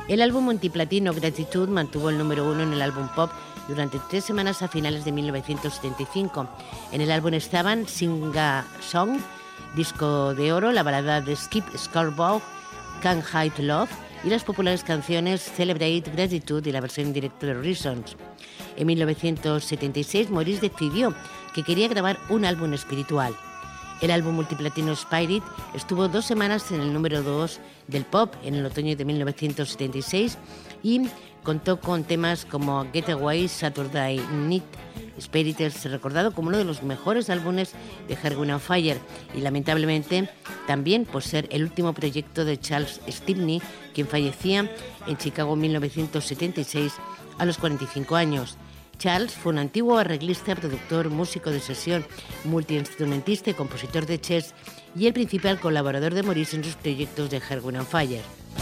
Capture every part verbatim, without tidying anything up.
El álbum multiplatino Gratitude mantuvo el número uno en el álbum pop durante tres semanas a finales de mil novecientos setenta y cinco. En el álbum estaban Sing a Song, disco de oro, la balada de Skip Scarborough, Can't Hide Love, y las populares canciones Celebrate, Gratitude y la versión en directo de Reasons. En mil novecientos setenta y seis, Maurice decidió que quería grabar un álbum espiritual. El álbum multiplatino Spirit estuvo dos semanas en el número dos del pop en el otoño de mil novecientos setenta y seis y contó con temas como Getaway, Saturday Night. Spirit es recordado como uno de los mejores álbumes de Earth, Wind and Fire y lamentablemente también por ser el último proyecto de Charles Stepney, quien fallecía en Chicago en mil novecientos setenta y seis a los cuarenta y cinco años. Charles fue un antiguo arreglista, productor, músico de sesión, multiinstrumentista y compositor de chess y el principal colaborador de Maurice en sus proyectos de Earth, Wind and Fire.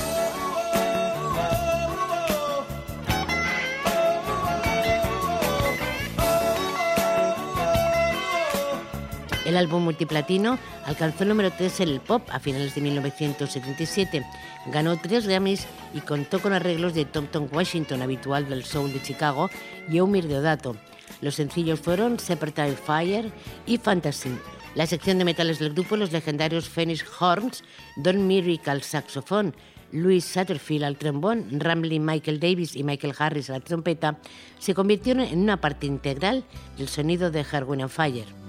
El álbum multiplatino alcanzó el número tres en el pop a finales de mil novecientos setenta y siete. Ganó tres Grammys y contó con arreglos de Tom Tom Washington, habitual del soul de Chicago, y Eumir Deodato. Los sencillos fueron Separate Fire y Fantasy. La sección de metales del grupo, los legendarios Phoenix Horns, Don Myrick al saxofón, Louis Satterfield al trombón, Ramblin' Michael Davis y Michael Harris a la trompeta, se convirtieron en una parte integral del sonido de Earth, Wind and Fire.